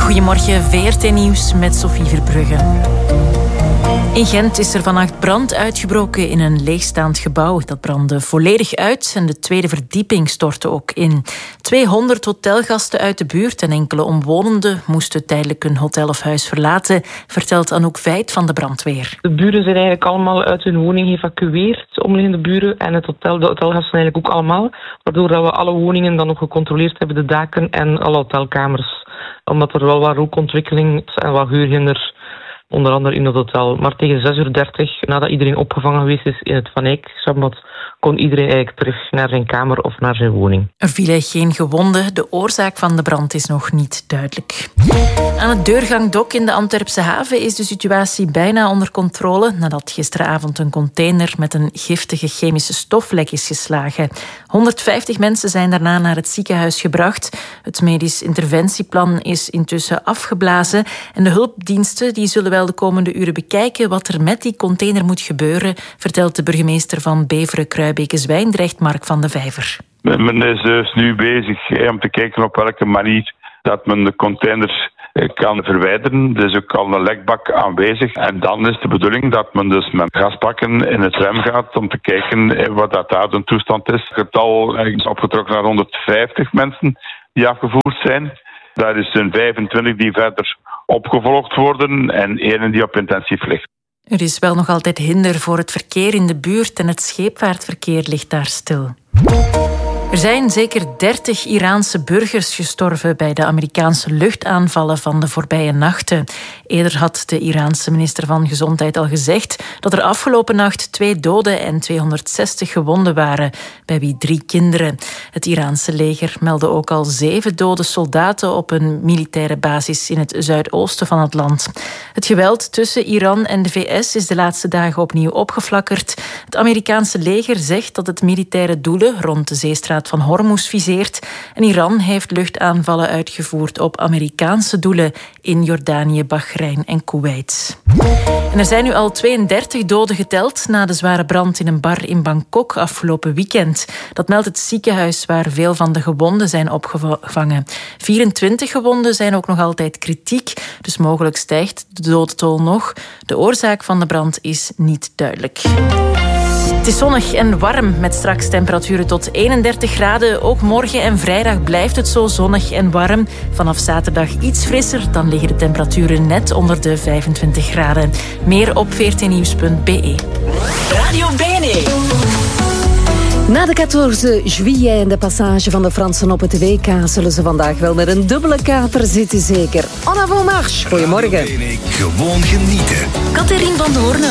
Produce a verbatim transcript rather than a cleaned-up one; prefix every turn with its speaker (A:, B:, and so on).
A: Goedemorgen, V R T Nieuws met Sophie Verbrugge. In Gent is er vannacht brand uitgebroken in een leegstaand gebouw. Dat brandde volledig uit en de tweede verdieping stortte ook in. tweehonderd hotelgasten uit de buurt en enkele omwonenden moesten tijdelijk hun hotel of huis verlaten, vertelt Anouk Veit van de brandweer.
B: De buren zijn eigenlijk allemaal uit hun woning geëvacueerd, omliggende buren, en het hotel, de hotelgasten eigenlijk ook allemaal, waardoor dat we alle woningen dan nog gecontroleerd hebben, de daken en alle hotelkamers. Omdat er wel wat rookontwikkeling en wat geurhinder, onder andere in het hotel. Maar tegen zes uur dertig, nadat iedereen opgevangen geweest is in het Van Eyck-zwembad, kon iedereen eigenlijk terug naar zijn kamer of naar zijn woning.
A: Er vielen geen gewonden. De oorzaak van de brand is nog niet duidelijk. Aan het Deurgangdok in de Antwerpse haven is de situatie bijna onder controle nadat gisteravond een container met een giftige chemische stof lek is geslagen. honderdvijftig mensen zijn daarna naar het ziekenhuis gebracht. Het medisch interventieplan is intussen afgeblazen en de hulpdiensten die zullen wel de komende uren bekijken wat er met die container moet gebeuren, vertelt de burgemeester van Beveren-Kruibeke-Zwijndrecht, Mark van de Vijver.
C: Men is dus nu bezig hè, om te kijken op welke manier dat men de containers kan verwijderen. Er is ook al een lekbak aanwezig. En dan is de bedoeling dat men dus met gasbakken in het zwem gaat om te kijken wat dat daar de toestand is. Het getal is opgetrokken naar honderdvijftig mensen die afgevoerd zijn. Daar is een vijfentwintig die verder opgevolgd worden en één die op intensief ligt.
A: Er is wel nog altijd hinder voor het verkeer in de buurt en het scheepvaartverkeer ligt daar stil. Er zijn zeker dertig Iraanse burgers gestorven bij de Amerikaanse luchtaanvallen van de voorbije nachten. Eerder had de Iraanse minister van Gezondheid al gezegd dat er afgelopen nacht twee doden en tweehonderdzestig gewonden waren, bij wie drie kinderen. Het Iraanse leger meldde ook al zeven dode soldaten op een militaire basis in het zuidoosten van het land. Het geweld tussen Iran en de V S is de laatste dagen opnieuw opgeflakkerd. Het Amerikaanse leger zegt dat het militaire doelen rond de zeestraat van Hormuz viseert. En Iran heeft luchtaanvallen uitgevoerd op Amerikaanse doelen in Jordanië, Bahrein en Kuwait. En er zijn nu al tweeëndertig doden geteld na de zware brand in een bar in Bangkok afgelopen weekend. Dat meldt het ziekenhuis waar veel van de gewonden zijn opgevangen. vierentwintig gewonden zijn ook nog altijd kritiek, dus mogelijk stijgt de dodental nog. De oorzaak van de brand is niet duidelijk. Het is zonnig en warm met straks temperaturen tot eenendertig graden. Ook morgen en vrijdag blijft het zo zonnig en warm. Vanaf zaterdag iets frisser, dan liggen de temperaturen net onder de vijfentwintig graden. Meer op v r t nieuws punt b e.
D: Radio B N E.
E: Na de veertien juillet en de passage van de Fransen op het W K zullen ze vandaag wel met een dubbele kater zitten, zeker. En avant marche. Goedemorgen.
F: Gewoon genieten.
A: Catherine van Doornen.